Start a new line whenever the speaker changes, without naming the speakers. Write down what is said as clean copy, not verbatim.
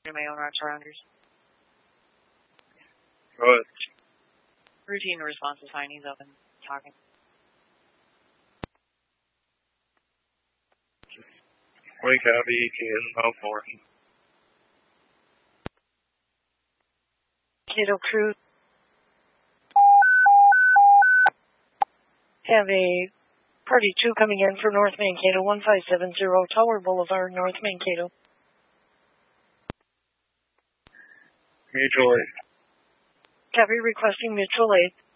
my own route surrounders.
Go ahead.
Routine response is fine. He's up and talking.
We copy ETA 4.
Cato Crew. Have a Party 2 coming in for North Mankato, 1570 Tower Boulevard, North Mankato.
Mutual aid.
Copy, requesting mutual aid.